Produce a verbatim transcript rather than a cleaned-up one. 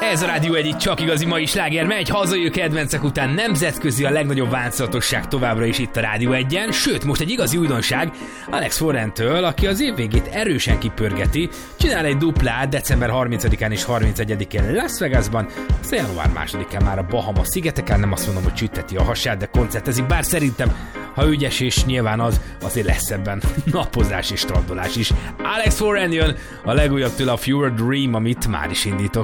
Ez a Rádió egy csak igazi mai sláger, megy hazai kedvencek után nemzetközi, a legnagyobb változatosság továbbra is itt a Rádió egyen, sőt most egy igazi újdonság Alex Forrentől, aki az év végét erősen kipörgeti, csinál egy duplát december harmincadikán és harmincegyedikén Las Vegasban, aztán január másodikán már a Bahamas szigeteken, nem azt mondom, hogy csütteti a hasát, de koncertezik, bár szerintem, ha ügyes és nyilván az, azért lesz ebben napozás és strandolás is. Alex Forrent jön, a legújabb tőle a Fewer Dream, amit már is indítok.